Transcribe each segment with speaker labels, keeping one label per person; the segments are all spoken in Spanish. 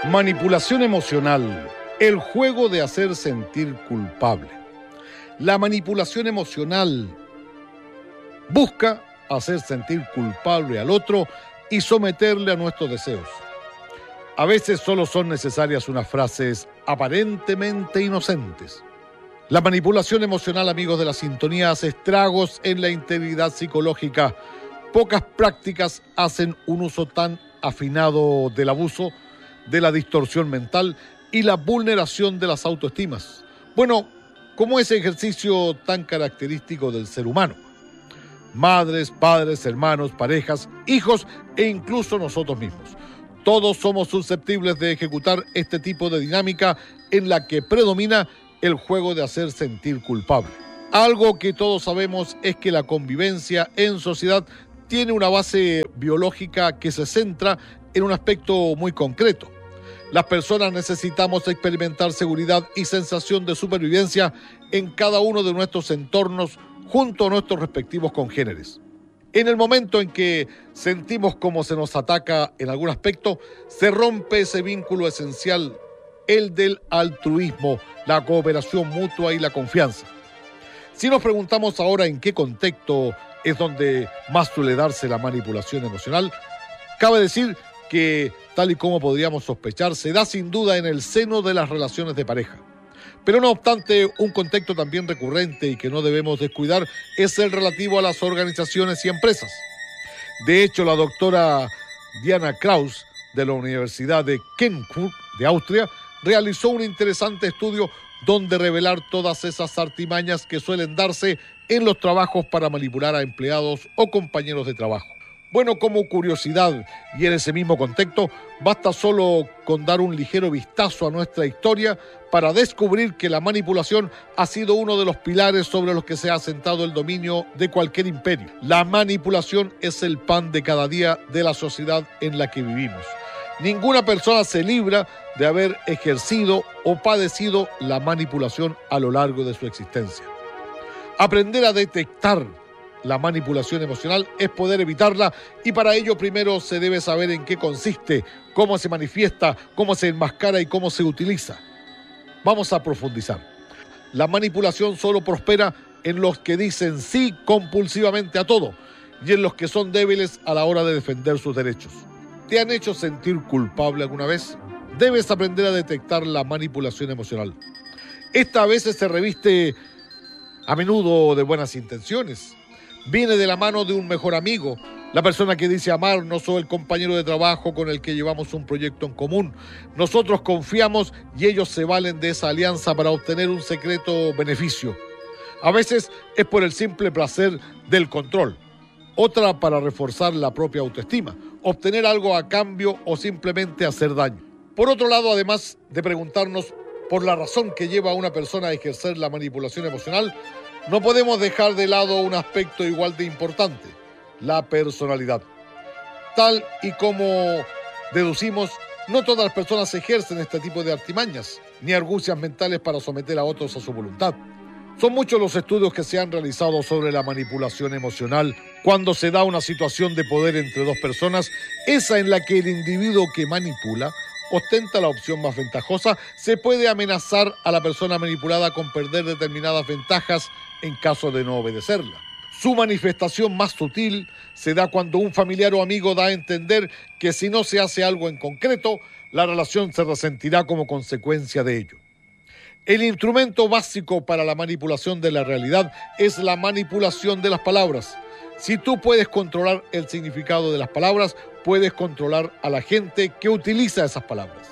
Speaker 1: Manipulación emocional, el juego de hacer sentir culpable. La manipulación emocional busca hacer sentir culpable al otro y someterle a nuestros deseos. A veces solo son necesarias unas frases aparentemente inocentes. La manipulación emocional, amigos de la sintonía, hace estragos en la integridad psicológica. Pocas prácticas hacen un uso tan afinado del abuso, de la distorsión mental y la vulneración de las autoestimas. Bueno, como ese ejercicio tan característico del ser humano. Madres, padres, hermanos, parejas, hijos e incluso nosotros mismos. Todos somos susceptibles de ejecutar este tipo de dinámica en la que predomina el juego de hacer sentir culpable. Algo que todos sabemos es que la convivencia en sociedad tiene una base biológica que se centra en un aspecto muy concreto. Las personas necesitamos experimentar seguridad y sensación de supervivencia en cada uno de nuestros entornos junto a nuestros respectivos congéneres. En el momento en que sentimos como se nos ataca en algún aspecto, se rompe ese vínculo esencial, el del altruismo, la cooperación mutua y la confianza. Si nos preguntamos ahora en qué contexto es donde más suele darse la manipulación emocional, cabe decir que, tal y como podríamos sospechar, se da sin duda en el seno de las relaciones de pareja. Pero no obstante, un contexto también recurrente y que no debemos descuidar es el relativo a las organizaciones y empresas. De hecho, la doctora Diana Kraus, de la Universidad de Kempten, de Austria, realizó un interesante estudio donde revelar todas esas artimañas que suelen darse en los trabajos para manipular a empleados o compañeros de trabajo. Bueno, como curiosidad y en ese mismo contexto, basta solo con dar un ligero vistazo a nuestra historia para descubrir que la manipulación ha sido uno de los pilares sobre los que se ha asentado el dominio de cualquier imperio. La manipulación es el pan de cada día de la sociedad en la que vivimos. Ninguna persona se libra de haber ejercido o padecido la manipulación a lo largo de su existencia. Aprender a detectar la manipulación emocional es poder evitarla y para ello primero se debe saber en qué consiste, cómo se manifiesta, cómo se enmascara y cómo se utiliza. Vamos a profundizar. La manipulación solo prospera en los que dicen sí compulsivamente a todo y en los que son débiles a la hora de defender sus derechos. ¿Te han hecho sentir culpable alguna vez? Debes aprender a detectar la manipulación emocional. Esta a veces se reviste a menudo de buenas intenciones. Viene de la mano de un mejor amigo, la persona que dice amarnos o el compañero de trabajo con el que llevamos un proyecto en común. Nosotros confiamos y ellos se valen de esa alianza para obtener un secreto beneficio. A veces es por el simple placer del control. Otra para reforzar la propia autoestima, obtener algo a cambio o simplemente hacer daño. Por otro lado, además de preguntarnos por la razón que lleva a una persona a ejercer la manipulación emocional, no podemos dejar de lado un aspecto igual de importante, la personalidad. Tal y como deducimos, no todas las personas ejercen este tipo de artimañas, ni argucias mentales para someter a otros a su voluntad. Son muchos los estudios que se han realizado sobre la manipulación emocional cuando se da una situación de poder entre dos personas, esa en la que el individuo que manipula ostenta la opción más ventajosa, se puede amenazar a la persona manipulada con perder determinadas ventajas en caso de no obedecerla. Su manifestación más sutil se da cuando un familiar o amigo da a entender que si no se hace algo en concreto, la relación se resentirá como consecuencia de ello. El instrumento básico para la manipulación de la realidad es la manipulación de las palabras. Si tú puedes controlar el significado de las palabras, puedes controlar a la gente que utiliza esas palabras.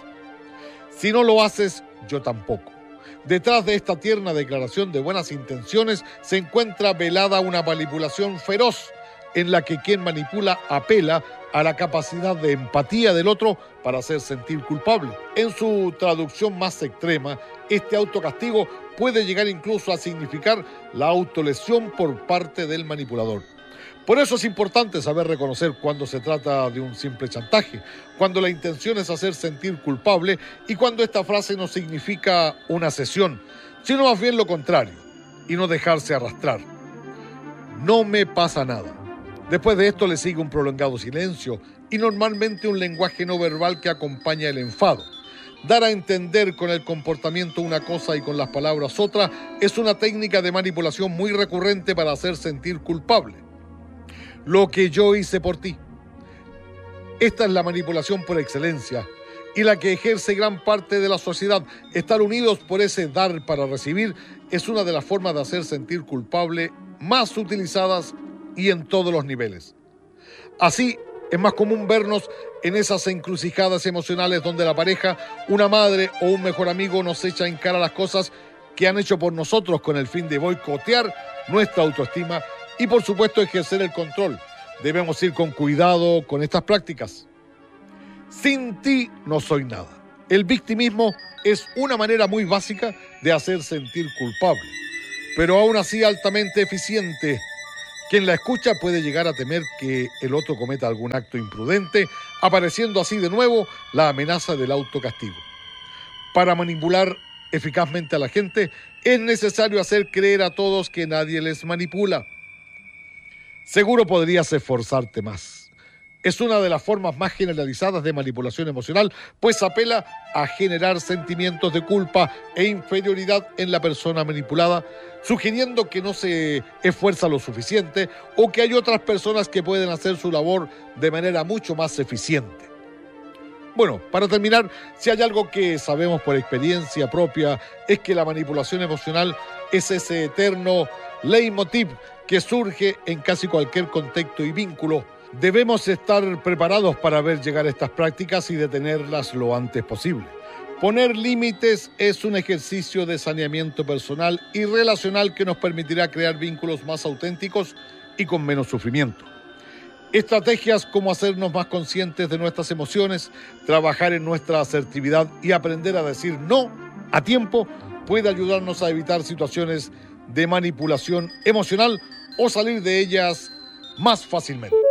Speaker 1: Si no lo haces, yo tampoco. Detrás de esta tierna declaración de buenas intenciones se encuentra velada una manipulación feroz en la que quien manipula apela a la capacidad de empatía del otro para hacer sentir culpable. En su traducción más extrema, este autocastigo puede llegar incluso a significar la autolesión por parte del manipulador. Por eso es importante saber reconocer cuando se trata de un simple chantaje, cuando la intención es hacer sentir culpable y cuando esta frase no significa una cesión, sino más bien lo contrario, y no dejarse arrastrar. No me pasa nada. Después de esto le sigue un prolongado silencio y normalmente un lenguaje no verbal que acompaña el enfado. Dar a entender con el comportamiento una cosa y con las palabras otra es una técnica de manipulación muy recurrente para hacer sentir culpable. Lo que yo hice por ti. Esta es la manipulación por excelencia y la que ejerce gran parte de la sociedad. Estar unidos por ese dar para recibir es una de las formas de hacer sentir culpable más utilizadas y en todos los niveles. Así, es más común vernos en esas encrucijadas emocionales donde la pareja, una madre o un mejor amigo nos echa en cara las cosas que han hecho por nosotros con el fin de boicotear nuestra autoestima y por supuesto ejercer el control. Debemos ir con cuidado con estas prácticas. Sin ti no soy nada. El victimismo es una manera muy básica de hacer sentir culpable, pero aún así altamente eficiente. Quien la escucha puede llegar a temer que el otro cometa algún acto imprudente, apareciendo así de nuevo la amenaza del autocastigo. Para manipular eficazmente a la gente, es necesario hacer creer a todos que nadie les manipula. Seguro podrías esforzarte más. Es una de las formas más generalizadas de manipulación emocional, pues apela a generar sentimientos de culpa e inferioridad en la persona manipulada, sugiriendo que no se esfuerza lo suficiente o que hay otras personas que pueden hacer su labor de manera mucho más eficiente. Bueno, para terminar, si hay algo que sabemos por experiencia propia, es que la manipulación emocional es ese eterno leitmotiv que surge en casi cualquier contexto y vínculo. Debemos estar preparados para ver llegar estas prácticas y detenerlas lo antes posible. Poner límites es un ejercicio de saneamiento personal y relacional que nos permitirá crear vínculos más auténticos y con menos sufrimiento. Estrategias como hacernos más conscientes de nuestras emociones, trabajar en nuestra asertividad y aprender a decir no a tiempo puede ayudarnos a evitar situaciones de manipulación emocional o salir de ellas más fácilmente.